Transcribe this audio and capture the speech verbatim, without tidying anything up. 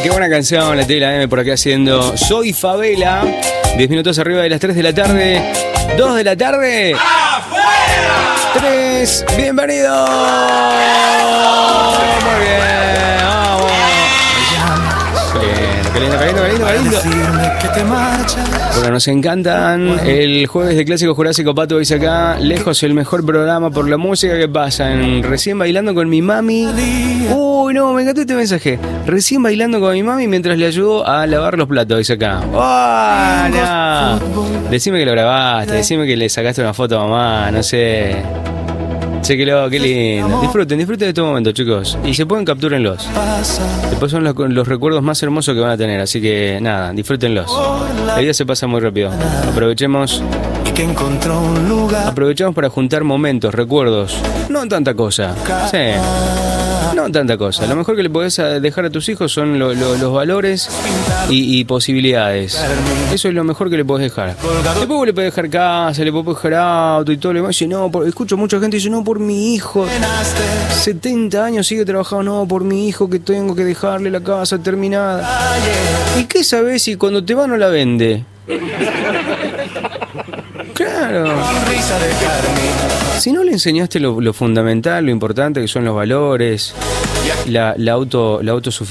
qué buena canción, la T la M por acá haciendo Soy Favela. diez minutos arriba de las tres de la tarde. dos de la tarde. ¡Afuera! tres. Bienvenidos. Muy bien. Vamos. Bien. Qué lindo, qué lindo, qué lindo, qué lindo. Bueno, nos encantan. El jueves de Clásico Jurásico, Pato dice acá, lejos el mejor programa por la música que pasa. En Recién Bailando con mi mami. Uy, no, me encantó este mensaje. Recién bailando con mi mami mientras le ayudo a lavar los platos, dice acá. ¡Oh, no! Decime que lo grabaste, decime que le sacaste una foto a mamá, no sé. Chequelo, qué lindo. Disfruten, disfruten de este momento, chicos. Y se pueden, captúrenlos. Después son los, los recuerdos más hermosos que van a tener. Así que nada, disfrútenlos. La vida se pasa muy rápido. Aprovechemos. Aprovechemos para juntar momentos, recuerdos. No tanta cosa. Sí. No tanta cosa. Lo mejor que le podés dejar a tus hijos son lo, lo, los valores y, y posibilidades. Eso es lo mejor que le podés dejar. Después vos le podés dejar casa, le podés dejar auto y todo lo demás. Dice, no, por, escucho mucha gente dice, no, por mi hijo. setenta años sigue trabajando, no, por mi hijo que tengo que dejarle la casa terminada. ¿Y qué sabés si cuando te va no la vende? Claro. Si no le enseñaste lo, lo fundamental, lo importante que son los valores, la, la auto, la autosuficiencia.